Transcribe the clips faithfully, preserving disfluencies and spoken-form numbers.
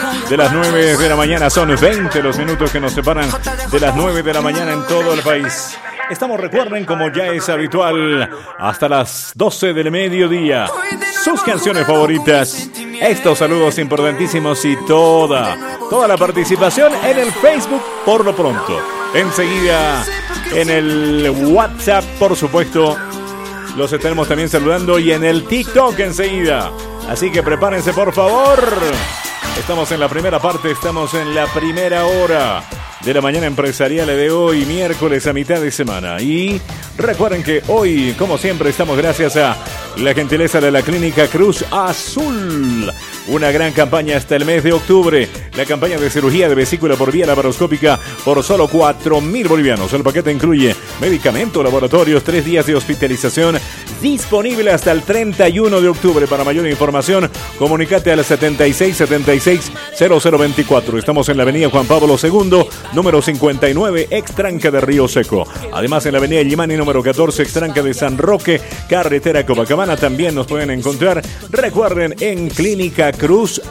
de las nueve de la mañana. Son veinte los minutos que nos separan de las nueve de la mañana en todo el país. Estamos, recuerden, como ya es habitual, hasta las doce del mediodía. Sus canciones favoritas, estos saludos importantísimos y toda, toda la participación en el Facebook por lo pronto. Enseguida en el WhatsApp, por supuesto, los estaremos también saludando, y en el TikTok enseguida. Así que prepárense, por favor. Estamos en la primera parte, estamos en la primera hora de la mañana empresarial de hoy, miércoles a mitad de semana. Y recuerden que hoy, como siempre, estamos gracias a la gentileza de la Clínica Cruz Azul. Una gran campaña hasta el mes de octubre. La campaña de cirugía de vesícula por vía laparoscópica por solo cuatro mil bolivianos. El paquete incluye medicamento, laboratorios, tres días de hospitalización. Disponible hasta el treinta y uno de octubre. Para mayor información, comunícate al setenta y seis setenta y seis cero cero veinticuatro. Estamos en la avenida Juan Pablo segundo, número cincuenta y nueve, Extranca de Río Seco. Además, en la avenida Limani, número catorce, Extranca de San Roque, carretera Copacabana, también nos pueden encontrar. Recuerden, en Clínica Cruz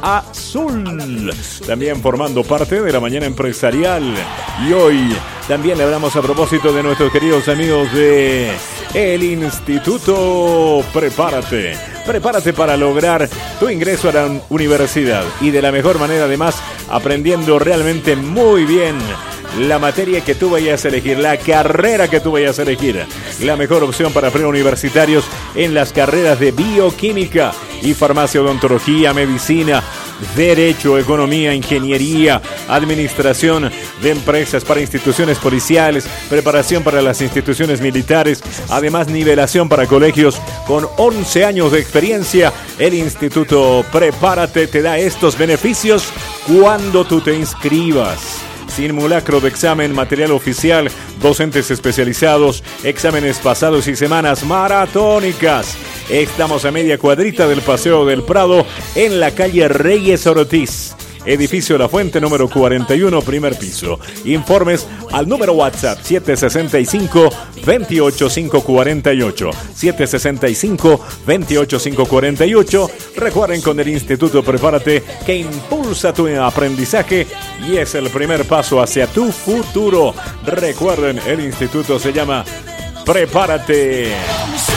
Azul. También formando parte de la mañana empresarial. Y hoy también le hablamos a propósito de nuestros queridos amigos de el Instituto Prepárate. Prepárate para lograr tu ingreso a la universidad, y de la mejor manera, además, aprendiendo realmente muy bien la materia que tú vayas a elegir, la carrera que tú vayas a elegir. La mejor opción para preuniversitarios en las carreras de bioquímica y farmacia, odontología, medicina, derecho, economía, ingeniería, administración de empresas para instituciones policiales, preparación para las instituciones militares, además nivelación para colegios con once años de experiencia. El Instituto Prepárate te da estos beneficios cuando tú te inscribas: simulacro de examen, material oficial, docentes especializados, exámenes pasados y semanas maratónicas. Estamos a media cuadrita del Paseo del Prado, en la calle Reyes Ortiz, edificio La Fuente, número cuarenta y uno, primer piso. Informes al número WhatsApp siete seis cinco, dos ocho cinco cuatro ocho, siete seis cinco, dos ocho cinco cuatro ocho. Recuerden, con el Instituto Prepárate, que impulsa tu aprendizaje y es el primer paso hacia tu futuro. Recuerden, el instituto se llama Prepárate.